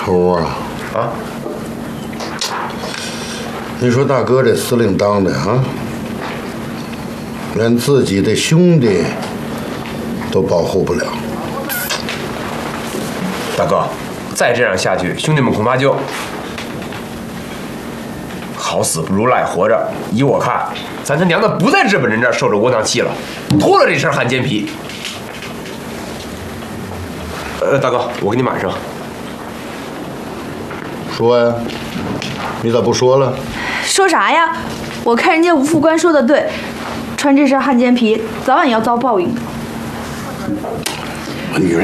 头啊！ 啊？ 你说大哥这司令当的啊，连自己的兄弟都保护不了。 大哥，再这样下去，兄弟们恐怕就好死不如赖活着。依我看，咱他娘的不在日本人这儿受着窝囊气了，脱了这身汉奸皮。大哥，我给你满上。 说呀，你咋不说了？ 说啥呀？我看人家吴副官说的对，穿这身汉奸皮，早晚要遭报应的。 女人。